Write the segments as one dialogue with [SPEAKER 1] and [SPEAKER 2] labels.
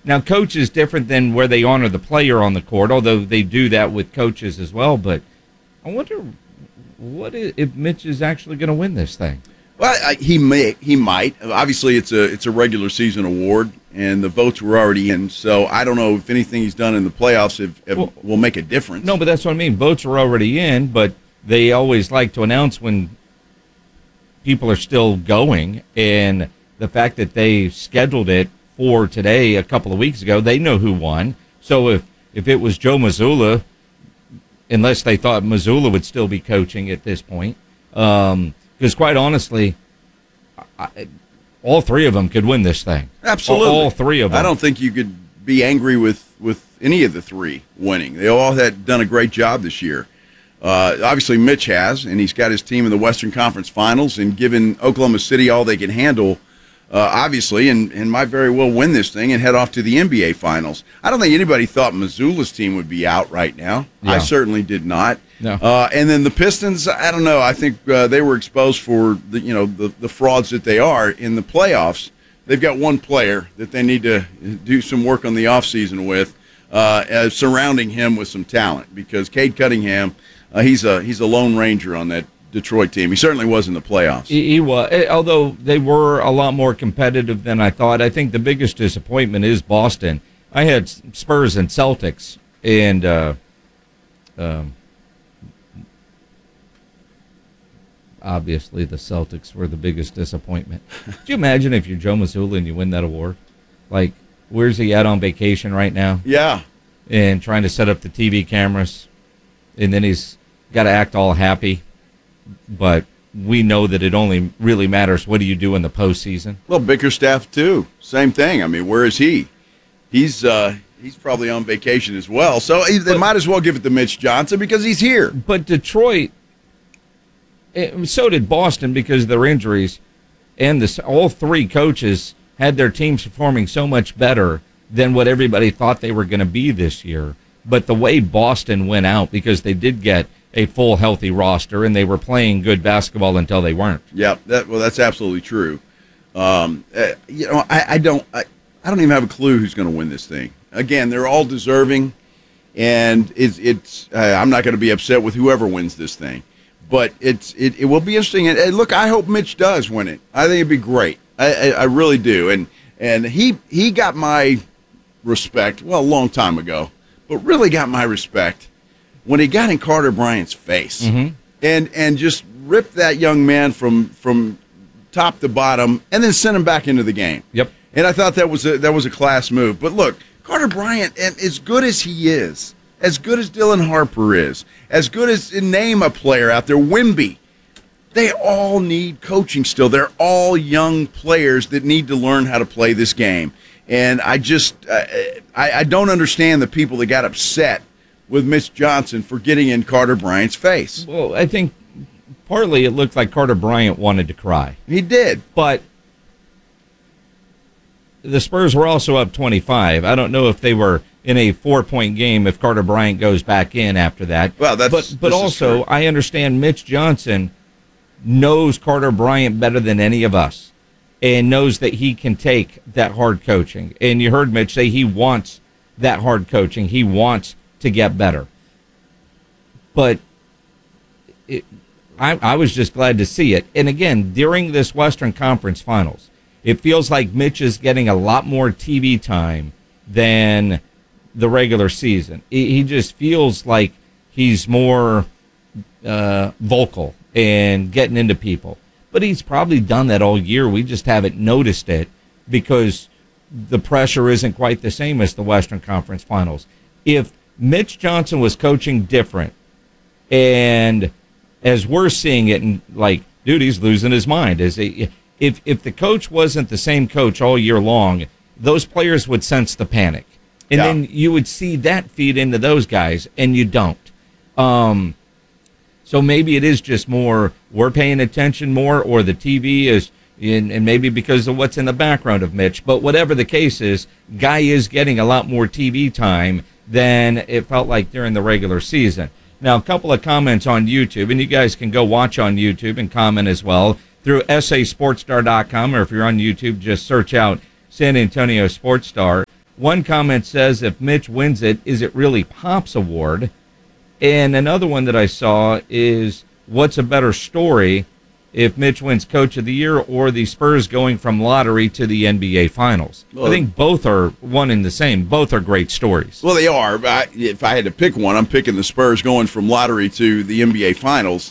[SPEAKER 1] Now, coach is different than where they honor the player on the court, although they do that with coaches as well. But I wonder if Mitch is actually going to win this thing.
[SPEAKER 2] Well, he might. Obviously, it's a regular season award, and the votes were already in. So I don't know if anything he's done in the playoffs will make a difference.
[SPEAKER 1] No, but that's what I mean. Votes are already in, but they always like to announce when people are still going. And the fact that they scheduled it for today a couple of weeks ago, they know who won. So if it was Joe Mazzulla, unless they thought Mazzulla would still be coaching at this point, because quite honestly, all three of them could win this thing.
[SPEAKER 2] Absolutely.
[SPEAKER 1] All three of them.
[SPEAKER 2] I don't think you could be angry with any of the three winning. They all had done a great job this year. Obviously, Mitch has, and he's got his team in the Western Conference Finals and given Oklahoma City all they can handle, obviously, and might very well win this thing and head off to the NBA Finals. I don't think anybody thought Missoula's team would be out right now. Yeah. I certainly did not.
[SPEAKER 1] No.
[SPEAKER 2] And then the Pistons, I don't know. I think they were exposed for the frauds that they are in the playoffs. They've got one player that they need to do some work on the offseason with, surrounding him with some talent, because Cade Cunningham, he's a lone ranger on that Detroit team. He certainly was in the playoffs.
[SPEAKER 1] He was, although they were a lot more competitive than I thought. I think the biggest disappointment is Boston. I had Spurs and Celtics, and obviously the Celtics were the biggest disappointment. Could you imagine if you're Joe Mazzulla and you win that award? Like, where's he at on vacation right now?
[SPEAKER 2] Yeah.
[SPEAKER 1] And trying to set up the TV cameras, and then he's got to act all happy. But we know that it only really matters what do you do in the postseason.
[SPEAKER 2] Well, Bickerstaff, too. Same thing. I mean, where is he? He's probably on vacation as well. So they might as well give it to Mitch Johnson because he's here.
[SPEAKER 1] But Detroit, so did Boston because of their injuries. And all three coaches had their teams performing so much better than what everybody thought they were going to be this year. But the way Boston went out, because they did get a full, healthy roster, and they were playing good basketball until they weren't.
[SPEAKER 2] Yeah, that's absolutely true. I don't even have a clue who's going to win this thing. Again, they're all deserving, and I'm not going to be upset with whoever wins this thing. But it will be interesting. And look, I hope Mitch does win it. I think it'd be great. I really do. And he got my respect, well, a long time ago, but really got my respect when he got in Carter Bryant's face, and just ripped that young man from top to bottom, and then sent him back into the game.
[SPEAKER 1] Yep.
[SPEAKER 2] And I thought that was a class move. But look, Carter Bryant, and as good as he is, as good as Dylan Harper is, as good as, name a player out there, Wemby, they all need coaching still. They're all young players that need to learn how to play this game. And I just I don't understand the people that got upset with Mitch Johnson for getting in Carter Bryant's face.
[SPEAKER 1] Well, I think partly it looked like Carter Bryant wanted to cry.
[SPEAKER 2] He did.
[SPEAKER 1] But the Spurs were also up 25. I don't know if they were in a 4-point game if Carter Bryant goes back in after that.
[SPEAKER 2] Well,
[SPEAKER 1] but also I understand Mitch Johnson knows Carter Bryant better than any of us and knows that he can take that hard coaching. And you heard Mitch say he wants that hard coaching. He wants to get better. But I was just glad to see it. And again, during this Western Conference Finals, it feels like Mitch is getting a lot more TV time than the regular season. He just feels like he's more vocal and getting into people. But he's probably done that all year. We just haven't noticed it because the pressure isn't quite the same as the Western Conference Finals. If Mitch Johnson was coaching different, and as we're seeing it, and like, dude, he's losing his mind. If the coach wasn't the same coach all year long, those players would sense the panic. And then you would see that feed into those guys, and you don't. So maybe it is just more we're paying attention more, or the TV is, and maybe because of what's in the background of Mitch. But whatever the case is, guy is getting a lot more TV time than it felt like during the regular season. Now, a couple of comments on YouTube, and you guys can go watch on YouTube and comment as well through sasportstar.com, or if you're on YouTube, just search out San Antonio Sports Star. One comment says, if Mitch wins it, is it really Pop's award? And another one that I saw is, what's a better story, if Mitch wins Coach of the Year or the Spurs going from lottery to the NBA Finals? Well, I think both are one and the same. Both are great stories.
[SPEAKER 2] Well, they are. But if I had to pick one, I'm picking the Spurs going from lottery to the NBA Finals.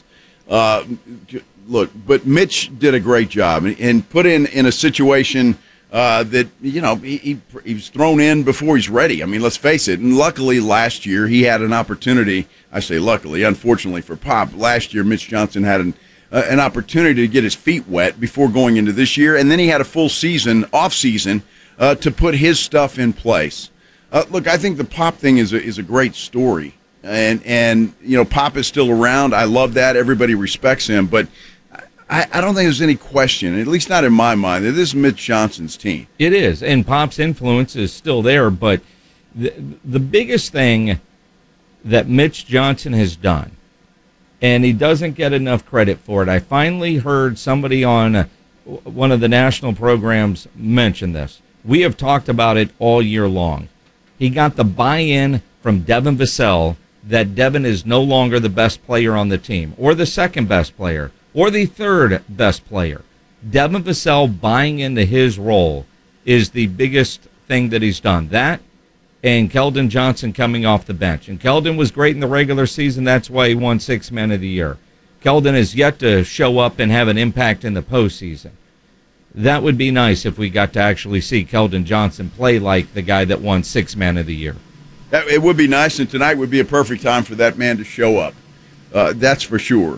[SPEAKER 2] Look, but Mitch did a great job and put in a situation that, he was thrown in before he's ready. I mean, let's face it. And luckily last year he had an opportunity. I say luckily, unfortunately for Pop, last year Mitch Johnson had an opportunity to get his feet wet before going into this year. And then he had a full season, off season, to put his stuff in place. Look, I think the Pop thing is a great story. And Pop is still around. I love that. Everybody respects him. But I don't think there's any question, at least not in my mind, that this is Mitch Johnson's team.
[SPEAKER 1] It is, and Pop's influence is still there, but the biggest thing that Mitch Johnson has done, and he doesn't get enough credit for it, I finally heard somebody on one of the national programs mention this. We have talked about it all year long. He got the buy-in from Devin Vassell that Devin is no longer the best player on the team, or the second best player, or the third best player. Devin Vassell buying into his role is the biggest thing that he's done. That and Keldon Johnson coming off the bench. And Keldon was great in the regular season. That's why he won Sixth Man of the Year. Keldon has yet to show up and have an impact in the postseason. That would be nice if we got to actually see Keldon Johnson play like the guy that won Sixth Man of the Year.
[SPEAKER 2] It would be nice, and tonight would be a perfect time for that man to show up. That's for sure.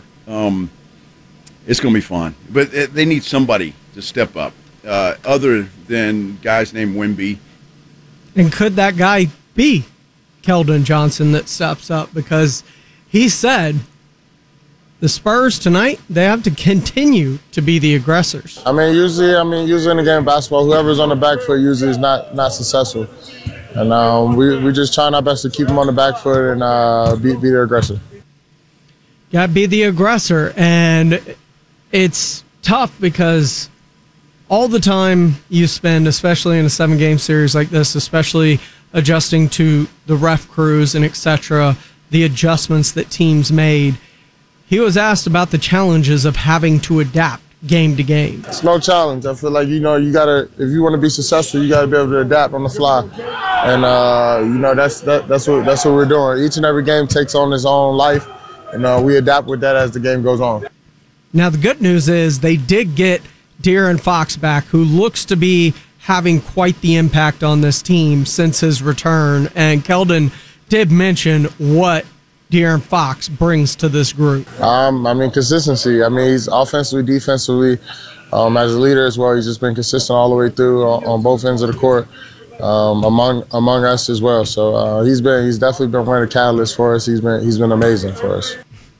[SPEAKER 2] It's going to be fun. But they need somebody to step up other than guys named Wemby.
[SPEAKER 3] And could that guy be Keldon Johnson that steps up? Because he said the Spurs tonight, they have to continue to be the aggressors.
[SPEAKER 4] Usually in the game of basketball, whoever's on the back foot usually is not successful. And we just trying our best to keep them on the back foot and be the aggressor.
[SPEAKER 3] Got to be the aggressor. And it's tough because all the time you spend, especially in a 7-game series like this, especially adjusting to the ref crews and etc., the adjustments that teams made, he was asked about the challenges of having to adapt game to game.
[SPEAKER 4] It's no challenge. I feel like, you gotta, if you want to be successful, you gotta be able to adapt on the fly. And that's what we're doing. Each and every game takes on its own life, and we adapt with that as the game goes on.
[SPEAKER 3] Now, the good news is they did get De'Aaron Fox back, who looks to be having quite the impact on this team since his return. And Keldon did mention what De'Aaron Fox brings to this group.
[SPEAKER 4] Consistency. He's offensively, defensively, as a leader as well. He's just been consistent all the way through on both ends of the court, among us as well. So he's definitely been one of the catalysts for us. He's been amazing for us.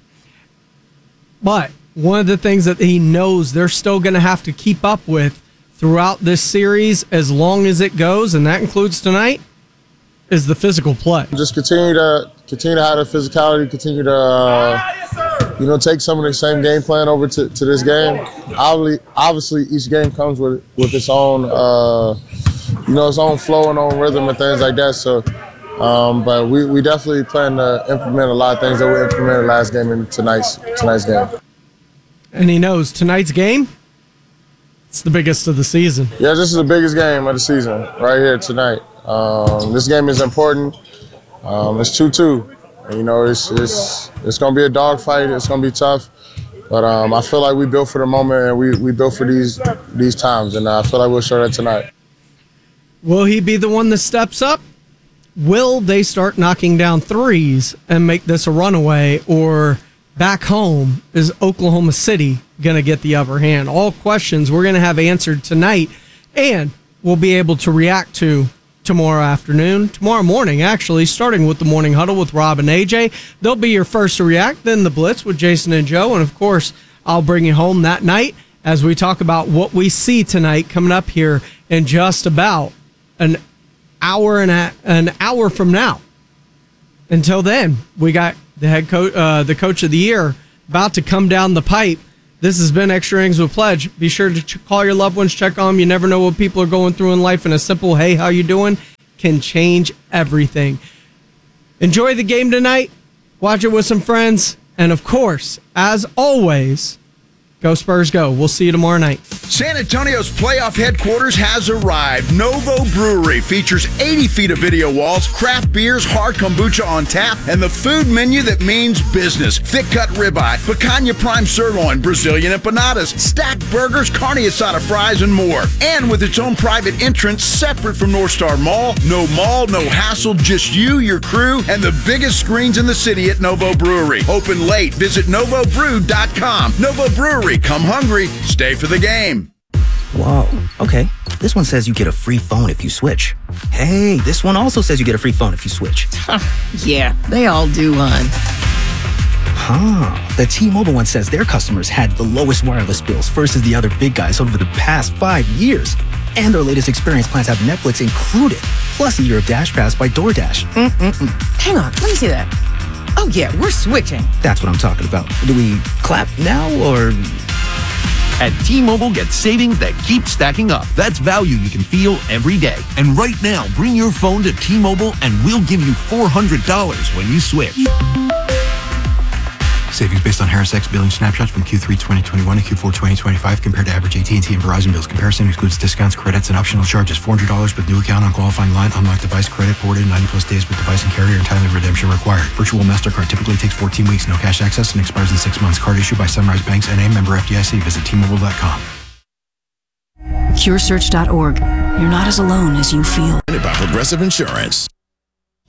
[SPEAKER 3] But one of the things that he knows they're still going to have to keep up with throughout this series as long as it goes, and that includes tonight, is the physical play.
[SPEAKER 4] Just continue to have the physicality, continue to take some of the same game plan over to this game. Obviously, each game comes with its own its own flow and own rhythm and things like that. So, but we definitely plan to implement a lot of things that we implemented last game and tonight's game.
[SPEAKER 3] And he knows tonight's game, it's the biggest of the season.
[SPEAKER 4] Yeah, this is the biggest game of the season right here tonight. This game is important. It's 2-2. It's going to be a dogfight. It's going to be tough. But I feel like we built for the moment, and we built for these times, and I feel like we'll show that tonight.
[SPEAKER 3] Will he be the one that steps up? Will they start knocking down threes and make this a runaway, or back home is Oklahoma City going to get the upper hand? All questions we're going to have answered tonight, and we'll be able to react to tomorrow morning, actually, starting with the Morning Huddle with Rob and AJ. They'll be your first to react, then the Blitz with Jason and Joe, and of course, I'll bring you home that night as we talk about what we see tonight coming up here in just about an hour from now. Until then, we got the head coach, the Coach of the Year, about to come down the pipe. This has been Extra Innings with Pledge. Be sure to call your loved ones, check on them. You never know what people are going through in life, and a simple, hey, how you doing, can change everything. Enjoy the game tonight. Watch it with some friends. And of course, as always, go Spurs go. We'll see you tomorrow night.
[SPEAKER 2] San Antonio's playoff headquarters has arrived. Novo Brewery features 80 feet of video walls, craft beers, hard kombucha on tap, and the food menu that means business. Thick-cut ribeye, picanha prime sirloin, Brazilian empanadas, stacked burgers, carne asada fries, and more. And with its own private entrance separate from North Star Mall, no hassle, just you, your crew, and the biggest screens in the city at Novo Brewery. Open late. Visit NovoBrew.com. Novo Brewery. Come hungry. Stay for the game.
[SPEAKER 5] Whoa, okay. This one says you get a free phone if you switch. Hey, this one also says you get a free phone if you switch.
[SPEAKER 6] Yeah, they all do, hon.
[SPEAKER 5] The T-Mobile one says their customers had the lowest wireless bills versus the other big guys over the past 5 years. And their latest experience plans have Netflix included, plus a year of Dash Pass by DoorDash.
[SPEAKER 6] Hang on, let me see that. Oh, yeah, we're switching.
[SPEAKER 5] That's what I'm talking about. Do we clap now, or...
[SPEAKER 7] At T-Mobile, get savings that keep stacking up. That's value you can feel every day. And right now, bring your phone to T-Mobile and we'll give you $400 when you switch.
[SPEAKER 8] Savings based on Harris X billing snapshots from Q3 2021 to Q4 2025 compared to average AT&T and Verizon bills. Comparison excludes discounts, credits, and optional charges. $400 with new account on qualifying line. Unlocked device credit ported 90-plus days with device and carrier and timely redemption required. Virtual MasterCard typically takes 14 weeks. No cash access and expires in 6 months. Card issued by Sunrise Banks N.A. member FDIC. Visit T-Mobile.com.
[SPEAKER 9] CureSearch.org. You're not as alone as you feel.
[SPEAKER 10] By Progressive Insurance.